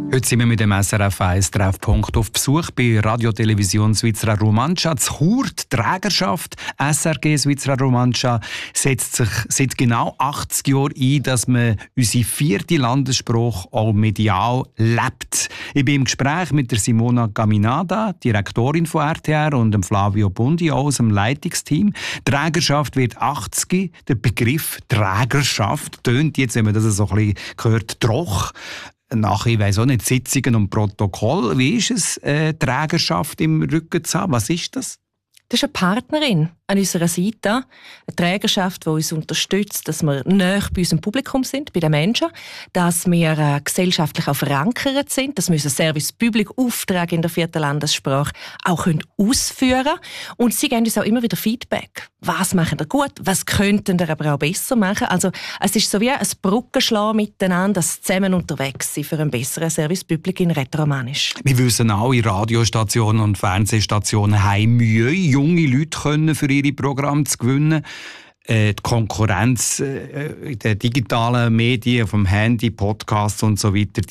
Heute sind wir mit dem SRF 1 Treffpunkt auf Besuch bei Radio Television Svizzera Romancia. Die Chur, die Trägerschaft SRG Svizzera Romancia setzt sich seit genau 80 Jahren ein, dass man unsere 4. Landessprache auch medial lebt. Ich bin im Gespräch mit der Simona Caminada, Direktorin von RTR, und dem Flavio Bundi aus dem Leitungsteam. Trägerschaft wird 80. Der Begriff Trägerschaft tönt jetzt, wenn man das so ein bisschen hört, troch. Nach, ich weiss auch nicht, Sitzungen und Protokoll. Wie ist es, Trägerschaft im Rücken zu haben? Was ist das? Das ist eine Partnerin an unserer Seite, eine Trägerschaft, die uns unterstützt, dass wir nahe bei unserem Publikum sind, bei den Menschen, dass wir gesellschaftlich auch verankert sind, dass wir unseren Service-Public-Auftrag in der 4. Landessprache auch ausführen können. Und sie geben uns auch immer wieder Feedback. Was machen wir gut? Was könnten wir aber auch besser machen? Also, es ist so wie ein Brückenschlagen miteinander, das zusammen unterwegs sein für einen besseren Service-Public in Rätoromanisch. Wir wissen auch, Radiostationen und Fernsehstationen haben Mühe, junge Leute können für ihre Programme zu gewinnen. Die Konkurrenz in den digitalen Medien, vom Handy, Podcasts und so weiter,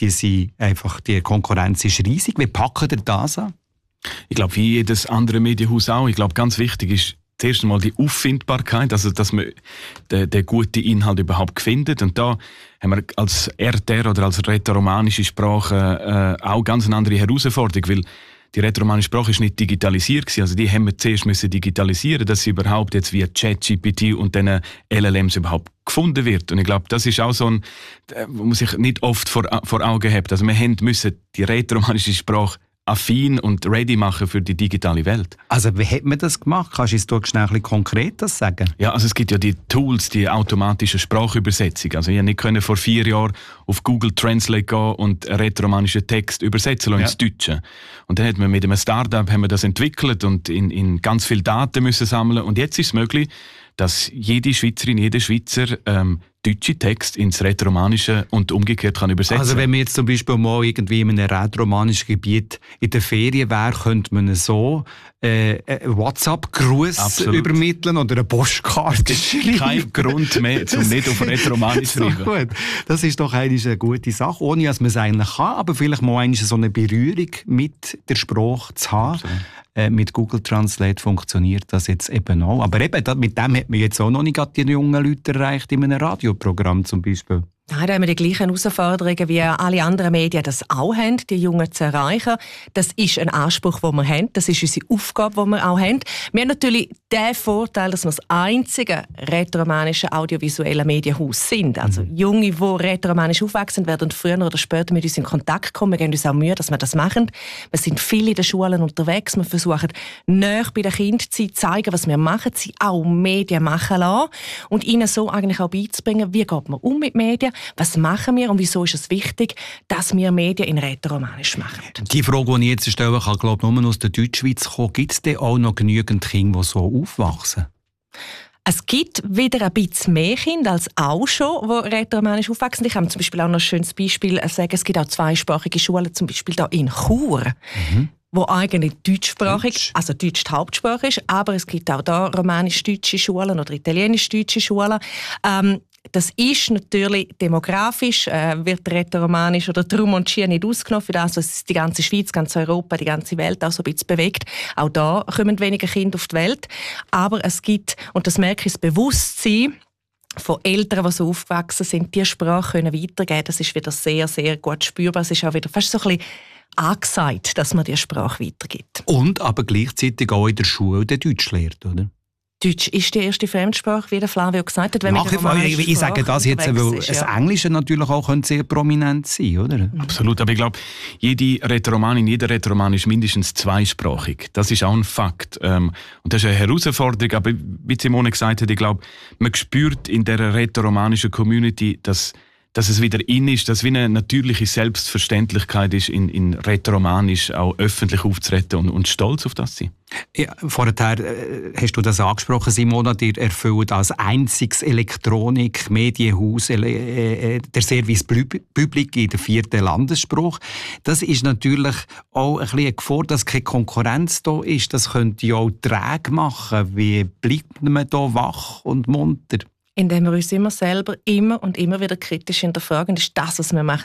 die Konkurrenz ist riesig. Wie packen ihr das an? Ich glaube, wie jedes andere Medienhaus auch. Ich glaube, ganz wichtig ist zuerst einmal die Auffindbarkeit, also dass man den guten Inhalt überhaupt findet. Und da haben wir als RTR oder als rätoromanische Sprache auch ganz eine andere Herausforderung, weil die rätoromanische Sprache ist nicht digitalisiert gewesen. Also die haben wir zuerst müssen digitalisieren, dass sie überhaupt jetzt via ChatGPT und den LLMs überhaupt gefunden wird. Und ich glaube, das ist auch so ein, wo man sich nicht oft vor Augen hat. Also wir müssen die rätoromanische Sprache affin und ready machen für die digitale Welt. Also wie hat man das gemacht? Kannst du uns schnell ein bisschen konkret das sagen? Ja, also es gibt ja die Tools, die automatische Sprachübersetzung. Also ich konnte vor 4 Jahren auf Google Translate gehen und einen rätoromanischen Text übersetzen ins Deutsche. Und dann hat man mit einem Startup das entwickelt und in ganz viel Daten müssen sammeln. Und jetzt ist es möglich, dass jede Schweizerin, jeder Schweizer deutsche Text ins Rätoromanische und umgekehrt kann übersetzen. Also wenn man jetzt zum Beispiel mal irgendwie in einem rätoromanischen Gebiet in der Ferien wäre, könnte man so WhatsApp-Gruß übermitteln oder eine Postkarte schreiben. Kein Grund mehr, um nicht auf Rätoromanisch zu schreiben. Gut. Das ist doch eine gute Sache, ohne dass man es eigentlich kann, aber vielleicht mal so eine Berührung mit der Sprache zu haben. Mit Google Translate funktioniert das jetzt eben auch. Aber eben, mit dem hat man jetzt auch noch nicht die jungen Leute erreicht, in einem Radioprogramm zum Beispiel. Nein, da haben wir die gleichen Herausforderungen, wie alle anderen Medien das auch haben, die Jungen zu erreichen. Das ist ein Anspruch, den wir haben. Das ist unsere Aufgabe, die wir auch haben. Wir haben natürlich den Vorteil, dass wir das einzige rätoromanische audiovisuelle Medienhaus sind. Also Junge, die rätoromanisch aufwachsen, werden früher oder später mit uns in Kontakt kommen. Wir geben uns auch Mühe, dass wir das machen. Wir sind viel in den Schulen unterwegs. Wir versuchen, näher bei den Kindern zu zeigen, was wir machen, sie auch Medien machen lassen und ihnen so eigentlich auch beizubringen, wie geht man um mit Medien. Was machen wir und wieso ist es wichtig, dass wir Medien in rätoromanisch machen? Die Frage, die ich jetzt stellen kann, glaube ich, nur aus der Deutschschweiz kommen. Gibt es denn auch noch genügend Kinder, die so aufwachsen? Es gibt wieder ein bisschen mehr Kinder als auch schon, die rätoromanisch aufwachsen. Ich habe zum Beispiel auch noch ein schönes Beispiel sagen, es gibt auch zweisprachige Schulen, zum Beispiel hier in Chur. Wo eigentlich deutschsprachig, also Deutsch die Hauptsprache ist, aber es gibt auch da romanisch-deutsche Schulen oder italienisch-deutsche Schulen. Das ist natürlich demografisch, wird rätoromanisch oder Drum und Schier nicht ausgenommen für das, was die ganze Schweiz, ganz Europa, die ganze Welt auch so ein bisschen bewegt. Auch da kommen weniger Kinder auf die Welt. Aber es gibt, und das merke ich, das Bewusstsein von Eltern, die so aufgewachsen sind, die Sprache können weitergeben. Das ist wieder sehr, sehr gut spürbar. Es ist auch wieder fast so ein bisschen angesagt, dass man die Sprache weitergibt. Und aber gleichzeitig auch in der Schule den Deutsch lehrt, oder? Deutsch ist die erste Fremdsprache, wie der Flavio gesagt hat. Wenn ich sage das jetzt, weil das Englische natürlich auch sehr prominent sein könnte, oder? Absolut, aber ich glaube, jede Rätoromanin, jeder Rätoroman ist mindestens zweisprachig. Das ist auch ein Fakt. Und das ist eine Herausforderung, aber wie Simone gesagt hat, ich glaube, man spürt in der rätoromanischen Community, dass es wieder in ist, dass wie eine natürliche Selbstverständlichkeit ist, in rätoromanisch auch öffentlich aufzutreten und stolz auf das zu sein. Ja, vorher hast du das angesprochen, Simona, ihr erfüllt als einziges Elektronik-Medienhaus der Service Public in der 4. Landessprache. Das ist natürlich auch ein bisschen eine Gefahr, dass keine Konkurrenz da ist. Das könnte ja auch träge machen. Wie bleibt man da wach und munter? Indem wir uns immer selber immer und immer wieder kritisch hinterfragen, ist das, was wir machen,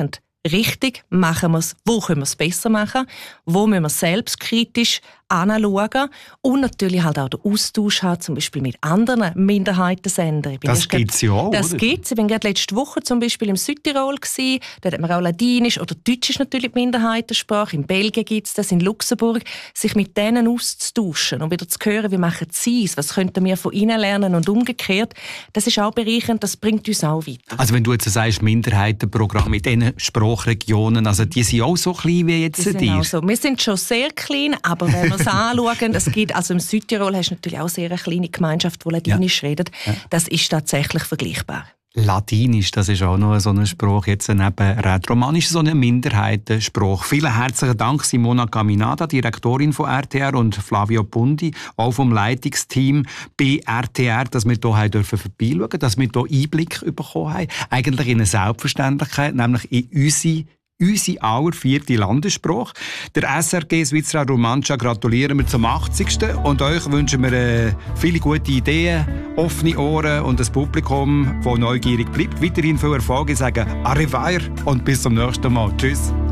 richtig, machen wir es, wo können wir es besser machen, wo müssen wir selbstkritisch anschauen und natürlich halt auch den Austausch haben, zum Beispiel mit anderen Minderheitensendern. Das gibt es ja auch, Das gibt es. Ich war gerade letzte Woche zum Beispiel im Südtirol. Da hat man auch Ladinisch oder Deutsch ist natürlich die Minderheitensprache. In Belgien gibt es das, in Luxemburg. Sich mit denen auszutauschen und wieder zu hören, wie machen sie es, was könnten wir von ihnen lernen und umgekehrt. Das ist auch bereichernd, das bringt uns auch weiter. Also wenn du jetzt sagst, Minderheitenprogramm mit diesen Sprachregionen, also die sind auch so klein wie jetzt dir? So. Wir sind schon sehr klein, aber wenn wir es anschauen, es gibt, also im Südtirol hast du natürlich auch sehr eine kleine Gemeinschaft, die Ladinisch redet. Ja. Das ist tatsächlich vergleichbar. Ladinisch, das ist auch noch so ein Spruch, jetzt neben Rätoromanisch, so ein Minderheitenspruch. Vielen herzlichen Dank, Simona Caminada, Direktorin von RTR, und Flavio Bundi, auch vom Leitungsteam bei RTR, dass wir hier vorbeischauen dürfen, dass wir hier Einblick bekommen haben. Eigentlich in eine Selbstverständlichkeit, nämlich in unsere aller 4. Landessprache. Der SRG Svizzera Romancia gratulieren wir zum 80. Und euch wünschen wir viele gute Ideen, offene Ohren und ein Publikum, das neugierig bleibt. Weiterhin viel Erfolg. Ich sage Arrivederci und bis zum nächsten Mal. Tschüss.